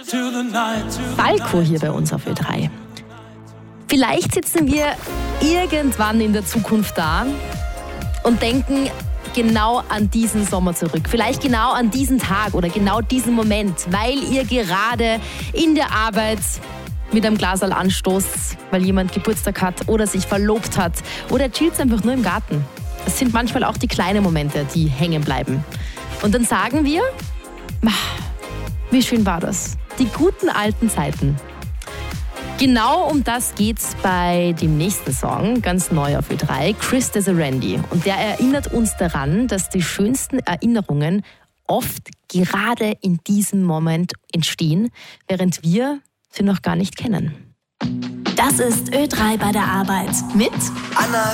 Falco hier bei uns auf Ö3. Vielleicht sitzen wir irgendwann in der Zukunft da und denken genau an diesen Sommer zurück. Vielleicht genau an diesen Tag oder genau diesen Moment, weil ihr gerade in der Arbeit mit einem Glaserl anstoßt, weil jemand Geburtstag hat oder sich verlobt hat oder chillt einfach nur im Garten. Es sind manchmal auch die kleinen Momente, die hängen bleiben. Und dann sagen wir, wie schön war das? Die guten alten Zeiten. Genau um das geht's bei dem nächsten Song, ganz neu auf Ö3, Chris Deserendi. Und der erinnert uns daran, dass die schönsten Erinnerungen oft gerade in diesem Moment entstehen, während wir sie noch gar nicht kennen. Das ist Ö3 bei der Arbeit mit Anna,